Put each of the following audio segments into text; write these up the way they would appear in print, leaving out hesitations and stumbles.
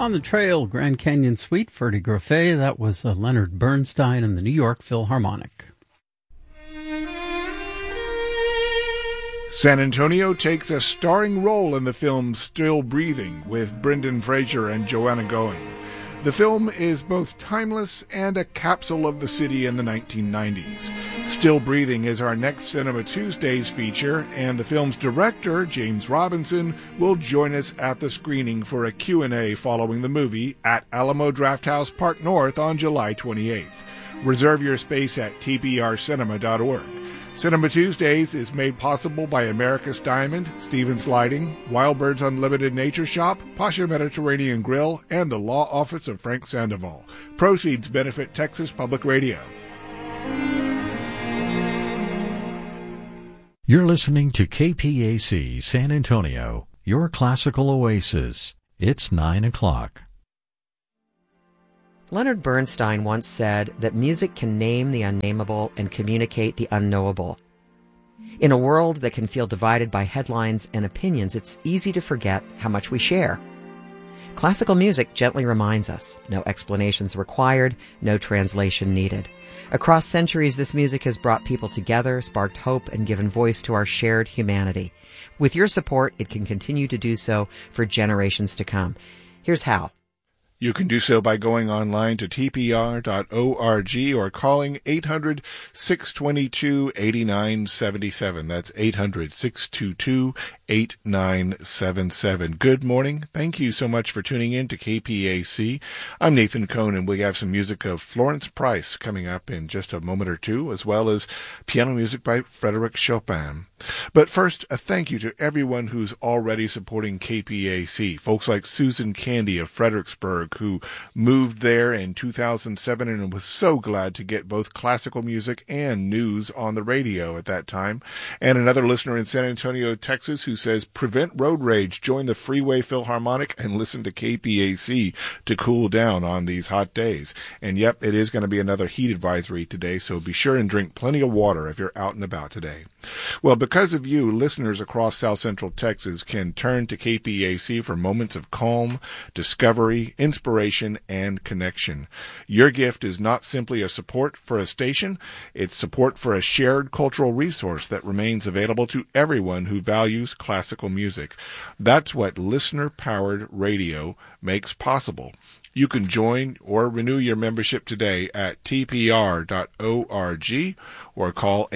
On the Trail, Grand Canyon Suite, Ferdy Grofé. That was Leonard Bernstein and the New York Philharmonic. San Antonio takes a starring role in the film Still Breathing with Brendan Fraser and Joanna Going. The film is both timeless and a capsule of the city in the 1990s. Still Breathing is our next Cinema Tuesdays feature, and the film's director, James Robinson, will join us at the screening for a Q&A following the movie at Alamo Drafthouse Park North on July 28th. Reserve your space at tprcinema.org. Cinema Tuesdays is made possible by America's Diamond, Stevens Lighting, Wild Birds Unlimited Nature Shop, Pasha Mediterranean Grill, and the Law Office of Frank Sandoval. Proceeds benefit Texas Public Radio. You're listening to KPAC San Antonio, your classical oasis. It's 9 o'clock. Leonard Bernstein once said that music can name the unnameable and communicate the unknowable. In a world that can feel divided by headlines and opinions, it's easy to forget how much we share. Classical music gently reminds us, no explanations required, no translation needed. Across centuries, this music has brought people together, sparked hope, and given voice to our shared humanity. With your support, it can continue to do so for generations to come. Here's how. You can do so by going online to tpr.org or calling 800-622-8977. That's 800-622-8977. Good morning. Thank you so much for tuning in to KPAC. I'm Nathan Cohn, and we have some music of Florence Price coming up in just a moment or two, as well as piano music by Frédéric Chopin. But first, a thank you to everyone who's already supporting KPAC. Folks like Susan Candy of Fredericksburg, who moved there in 2007 and was so glad to get both classical music and news on the radio at that time. And another listener in San Antonio, Texas, who says, prevent road rage, join the Freeway Philharmonic and listen to KPAC to cool down on these hot days. And yep, it is going to be another heat advisory today, so be sure and drink plenty of water if you're out and about today. Well, because of you, listeners across South Central Texas can turn to KPAC for moments of calm, discovery, inspiration, and connection. Your gift is not simply a support for a station, it's support for a shared cultural resource that remains available to everyone who values classical music. That's what listener-powered radio makes possible. You can join or renew your membership today at tpr.org or call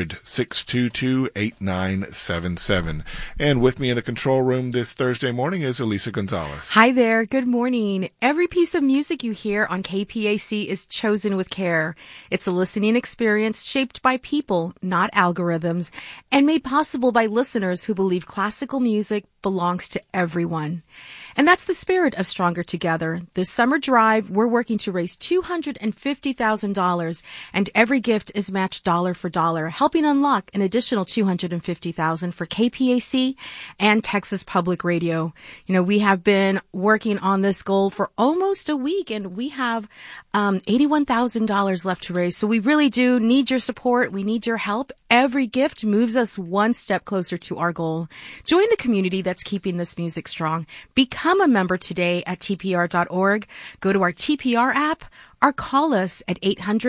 800-622-8977. And with me in the control room this Thursday morning is Elisa Gonzalez. Hi there. Good morning. Every piece of music you hear on KPAC is chosen with care. It's a listening experience shaped by people, not algorithms, and made possible by listeners who believe classical music belongs to everyone. And that's the spirit of Stronger Together. This summer drive, we're working to raise $250,000, and every gift is matched dollar for dollar, helping unlock an additional $250,000 for KPAC and Texas Public Radio. You know, we have been working on this goal for almost a week, and we have $81,000 left to raise. So we really do need your support. We need your help. Every gift moves us one step closer to our goal. Join the community that's keeping this music strong. Become a member today at tpr.org. Go to our TPR app or call us at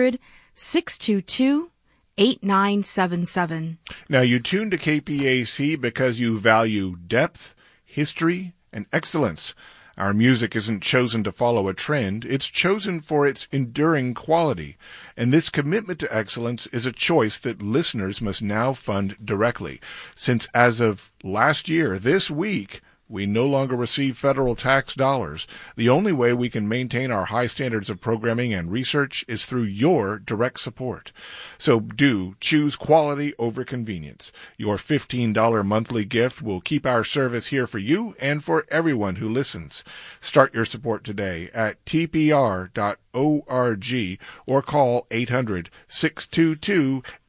800-622-8977. Now, you tune to KPAC because you value depth, history, and excellence. Our music isn't chosen to follow a trend. It's chosen for its enduring quality. And this commitment to excellence is a choice that listeners must now fund directly. Since as of last year, this week, we no longer receive federal tax dollars. The only way we can maintain our high standards of programming and research is through your direct support. So do choose quality over convenience. Your $15 monthly gift will keep our service here for you and for everyone who listens. Start your support today at tpr.org or call 800-622-8977.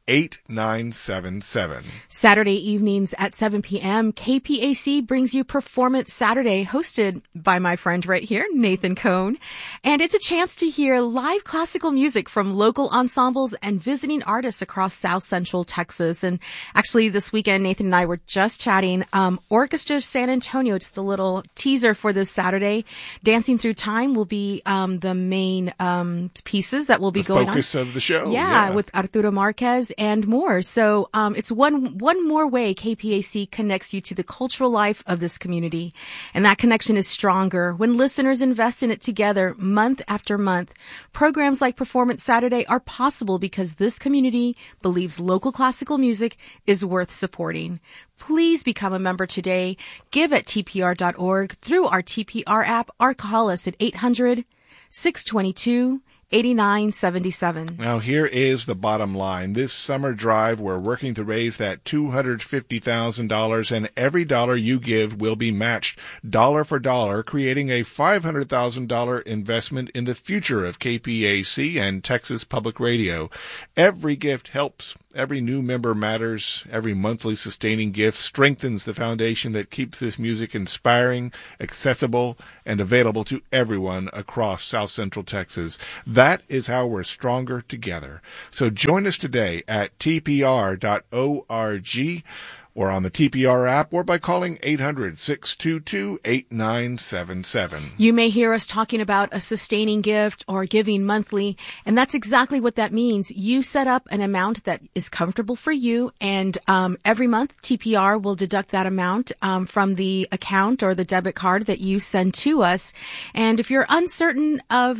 8977. Saturday evenings at 7 p.m., KPAC brings you Performance Saturday, hosted by my friend right here, Nathan Cohn. And it's a chance to hear live classical music from local ensembles and visiting artists across South Central Texas. And actually this weekend, Nathan and I were just chatting. Orchestra San Antonio, just a little teaser for this Saturday. Dancing Through Time will be the main pieces that will be going on. The focus of the show. Yeah, with Arturo Marquez and more. So it's one more way KPAC connects you to the cultural life of this community. And that connection is stronger when listeners invest in it together month after month. Programs like Performance Saturday are possible because this community believes local classical music is worth supporting. Please become a member today. Give at tpr.org through our TPR app or call us at 800-622-8977. Now, here is the bottom line. This summer drive, we're working to raise that $250,000, and every dollar you give will be matched dollar for dollar, creating a $500,000 investment in the future of KPAC and Texas Public Radio. Every gift helps. Every new member matters. Every monthly sustaining gift strengthens the foundation that keeps this music inspiring, accessible, and available to everyone across South Central Texas. That is how we're stronger together. So join us today at tpr.org or on the TPR app or by calling 800-622-8977. You may hear us talking about a sustaining gift or giving monthly, and that's exactly what that means. You set up an amount that is comfortable for you, and every month TPR will deduct that amount from the account or the debit card that you send to us. And if you're uncertain of